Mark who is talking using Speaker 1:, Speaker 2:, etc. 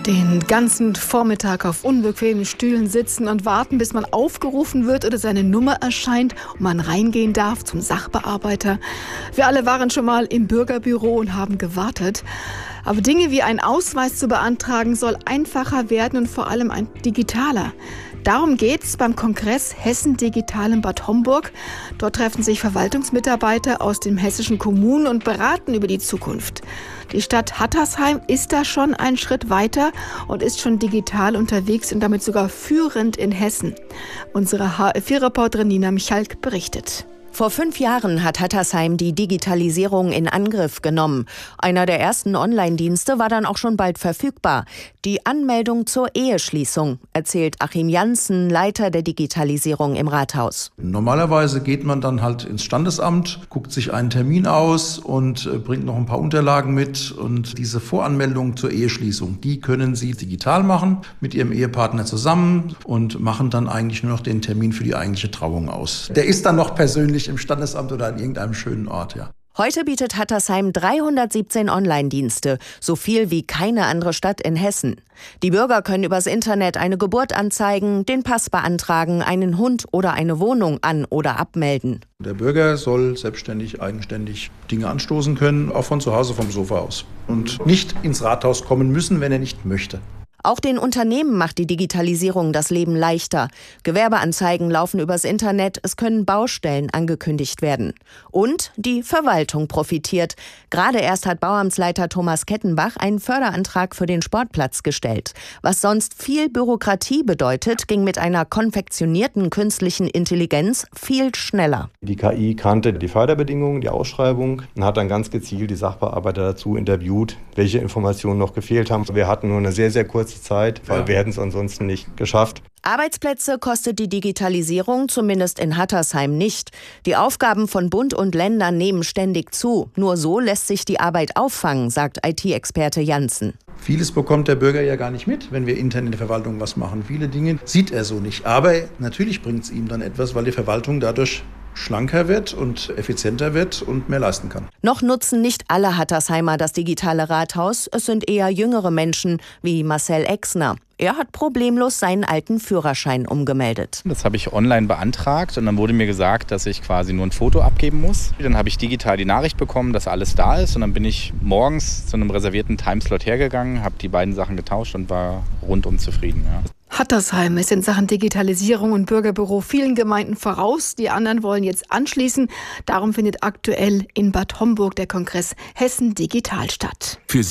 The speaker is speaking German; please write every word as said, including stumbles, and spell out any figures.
Speaker 1: Den ganzen Vormittag auf unbequemen Stühlen sitzen und warten, bis man aufgerufen wird oder seine Nummer erscheint und man reingehen darf zum Sachbearbeiter. Wir alle waren schon mal im Bürgerbüro und haben gewartet. Aber Dinge wie einen Ausweis zu beantragen soll einfacher werden und vor allem ein digitaler. Darum geht's beim Kongress Hessen Digital in Bad Homburg. Dort treffen sich Verwaltungsmitarbeiter aus den hessischen Kommunen und beraten über die Zukunft. Die Stadt Hattersheim ist da schon einen Schritt weiter und ist schon digital unterwegs und damit sogar führend in Hessen. Unsere H F vier-Reporterin Nina Michalk berichtet.
Speaker 2: Vor fünf Jahren hat Hattersheim die Digitalisierung in Angriff genommen. Einer der ersten Online-Dienste war dann auch schon bald verfügbar. Die Anmeldung zur Eheschließung, erzählt Achim Janssen, Leiter der Digitalisierung im Rathaus.
Speaker 3: Normalerweise geht man dann halt ins Standesamt, guckt sich einen Termin aus und bringt noch ein paar Unterlagen mit. Und diese Voranmeldung zur Eheschließung, die können Sie digital machen mit Ihrem Ehepartner zusammen und machen dann eigentlich nur noch den Termin für die eigentliche Trauung aus. Der ist dann noch persönlich im Standesamt oder an irgendeinem schönen Ort, ja.
Speaker 2: Heute bietet Hattersheim dreihundertsiebzehn Online-Dienste, so viel wie keine andere Stadt in Hessen. Die Bürger können übers Internet eine Geburt anzeigen, den Pass beantragen, einen Hund oder eine Wohnung an- oder abmelden.
Speaker 3: Der Bürger soll selbstständig, eigenständig Dinge anstoßen können, auch von zu Hause vom Sofa aus. Und nicht ins Rathaus kommen müssen, wenn er nicht möchte.
Speaker 2: Auch den Unternehmen macht die Digitalisierung das Leben leichter. Gewerbeanzeigen laufen übers Internet, es können Baustellen angekündigt werden. Und die Verwaltung profitiert. Gerade erst hat Bauamtsleiter Thomas Kettenbach einen Förderantrag für den Sportplatz gestellt. Was sonst viel Bürokratie bedeutet, ging mit einer konfektionierten künstlichen Intelligenz viel schneller.
Speaker 4: Die K I kannte die Förderbedingungen, die Ausschreibung und hat dann ganz gezielt die Sachbearbeiter dazu interviewt, welche Informationen noch gefehlt haben. Wir hatten nur eine sehr, sehr kurze Zeit, weil ja. wir hätten es ansonsten nicht geschafft.
Speaker 2: Arbeitsplätze kostet die Digitalisierung zumindest in Hattersheim nicht. Die Aufgaben von Bund und Ländern nehmen ständig zu. Nur so lässt sich die Arbeit auffangen, sagt I T-Experte Janssen.
Speaker 3: Vieles bekommt der Bürger ja gar nicht mit, wenn wir intern in der Verwaltung was machen. Viele Dinge sieht er so nicht. Aber natürlich bringt es ihm dann etwas, weil die Verwaltung dadurch schlanker wird und effizienter wird und mehr leisten kann.
Speaker 2: Noch nutzen nicht alle Hattersheimer das digitale Rathaus. Es sind eher jüngere Menschen wie Marcel Exner. Er hat problemlos seinen alten Führerschein umgemeldet.
Speaker 5: Das habe ich online beantragt und dann wurde mir gesagt, dass ich quasi nur ein Foto abgeben muss. Dann habe ich digital die Nachricht bekommen, dass alles da ist und dann bin ich morgens zu einem reservierten Timeslot hergegangen, habe die beiden Sachen getauscht und war rundum zufrieden. Ja.
Speaker 1: Hattersheim ist in Sachen Digitalisierung und Bürgerbüro vielen Gemeinden voraus. Die anderen wollen jetzt anschließen. Darum findet aktuell in Bad Homburg der Kongress Hessen Digital statt.
Speaker 6: Für